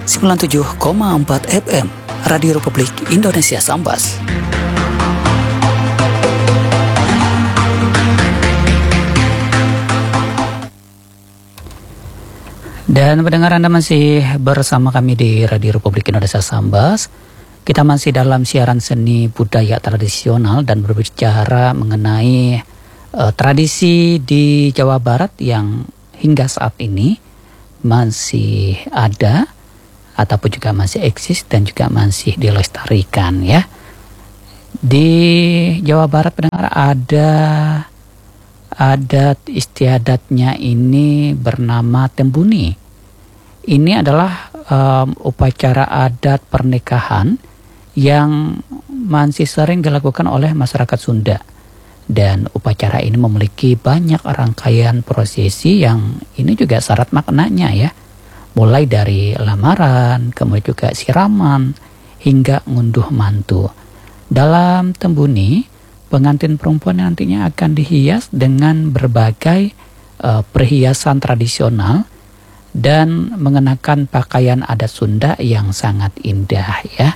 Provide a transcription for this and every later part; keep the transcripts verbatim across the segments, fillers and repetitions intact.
sembilan puluh tujuh koma empat F M Radio Republik Indonesia Sambas. Dan pendengar, Anda masih bersama kami di Radio Republik Indonesia Sambas. Kita masih dalam siaran seni budaya tradisional dan berbicara mengenai uh, tradisi di Jawa Barat yang hingga saat ini masih ada ataupun juga masih eksis dan juga masih dilestarikan ya. Di Jawa Barat, pendengar, ada adat istiadatnya ini bernama Tembuni. Ini adalah um, upacara adat pernikahan yang masih sering dilakukan oleh masyarakat Sunda. Dan upacara ini memiliki banyak rangkaian prosesi yang ini juga syarat maknanya ya. Mulai dari lamaran, kemudian juga siraman, hingga ngunduh mantu. Dalam Tembuni, pengantin perempuan nantinya akan dihias dengan berbagai uh, perhiasan tradisional dan mengenakan pakaian adat Sunda yang sangat indah ya.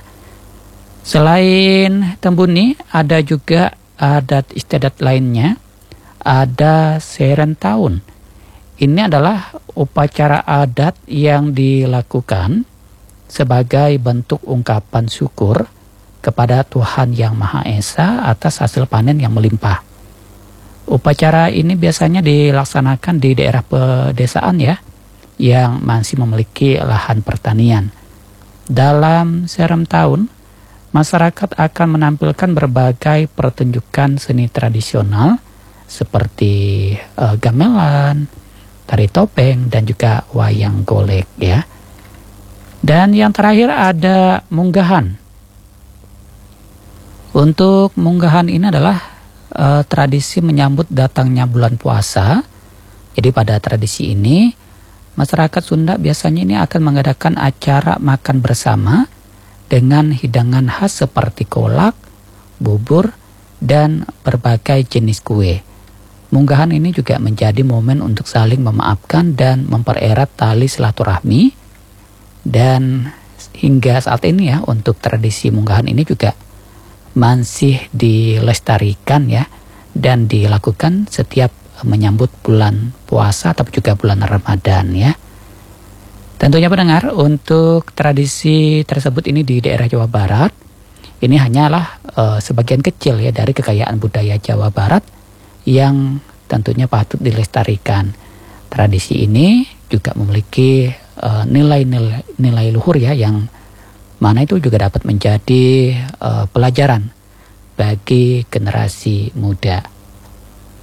Selain Tembuni, ada juga adat istiadat lainnya, ada Serentahun. Ini adalah upacara adat yang dilakukan sebagai bentuk ungkapan syukur kepada Tuhan Yang Maha Esa atas hasil panen yang melimpah. Upacara ini biasanya dilaksanakan di daerah pedesaan ya, yang masih memiliki lahan pertanian. Dalam Serentahun, masyarakat akan menampilkan berbagai pertunjukan seni tradisional seperti uh, gamelan, tari topeng, dan juga wayang golek ya. Dan yang terakhir ada munggahan. Untuk munggahan ini adalah uh, tradisi menyambut datangnya bulan puasa. Jadi pada tradisi ini masyarakat Sunda biasanya ini akan mengadakan acara makan bersama dengan hidangan khas seperti kolak, bubur, dan berbagai jenis kue. Munggahan ini juga menjadi momen untuk saling memaafkan dan mempererat tali silaturahmi. Dan hingga saat ini ya, untuk tradisi munggahan ini juga masih dilestarikan ya, dan dilakukan setiap menyambut bulan puasa atau juga bulan Ramadan ya. Tentunya pendengar, untuk tradisi tersebut ini di daerah Jawa Barat, ini hanyalah uh, sebagian kecil ya dari kekayaan budaya Jawa Barat yang tentunya patut dilestarikan. Tradisi ini juga memiliki uh, nilai-nilai nilai luhur ya, yang mana itu juga dapat menjadi uh, pelajaran bagi generasi muda.